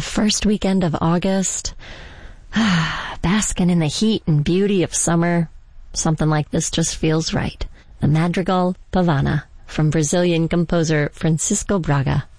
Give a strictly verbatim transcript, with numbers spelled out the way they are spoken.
first weekend of August, basking in the heat and beauty of summer, something like this just feels right. The Madrigal Pavana from Brazilian composer Francisco Braga.